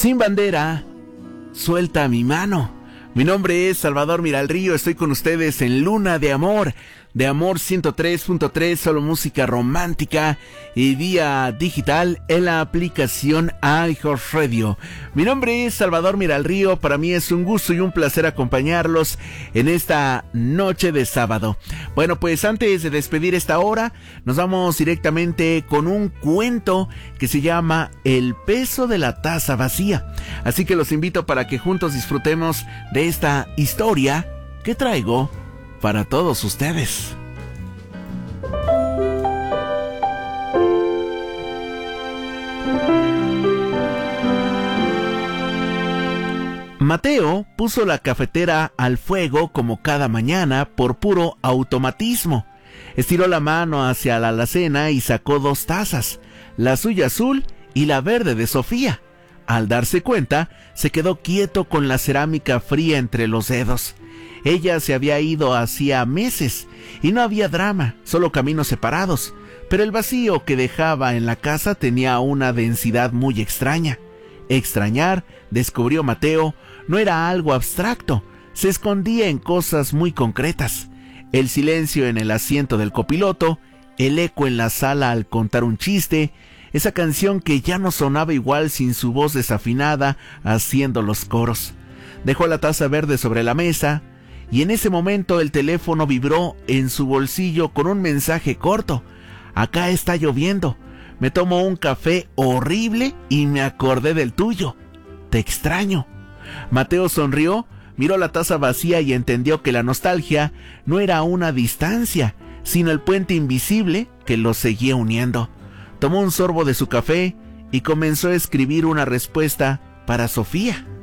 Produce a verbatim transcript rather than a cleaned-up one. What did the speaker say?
Sin bandera, suelta mi mano. Mi nombre es Salvador Miralrío, estoy con ustedes en Luna de Amor, de Amor ciento tres punto tres, solo música romántica y vía digital en la aplicación iHeartRadio. Mi nombre es Salvador Miralrío, para mí es un gusto y un placer acompañarlos en esta noche de sábado. Bueno, pues antes de despedir esta hora, nos vamos directamente con un cuento que se llama El peso de la taza vacía. Así que los invito para que juntos disfrutemos de esta historia que traigo para todos ustedes. Mateo puso la cafetera al fuego como cada mañana por puro automatismo. Estiró la mano hacia la alacena y sacó dos tazas, la suya azul y la verde de Sofía. Al darse cuenta, se quedó quieto con la cerámica fría entre los dedos. Ella se había ido hacía meses y no había drama, solo caminos separados, pero el vacío que dejaba en la casa tenía una densidad muy extraña. Extrañar, descubrió Mateo, no era algo abstracto, se escondía en cosas muy concretas. El silencio en el asiento del copiloto, el eco en la sala al contar un chiste, esa canción que ya no sonaba igual sin su voz desafinada haciendo los coros. Dejó la taza verde sobre la mesa y en ese momento el teléfono vibró en su bolsillo con un mensaje corto. Acá está lloviendo. Me tomo un café horrible y me acordé del tuyo. Te extraño. Mateo sonrió, miró la taza vacía y entendió que la nostalgia no era una distancia, sino el puente invisible que los seguía uniendo. Tomó un sorbo de su café y comenzó a escribir una respuesta para Sofía.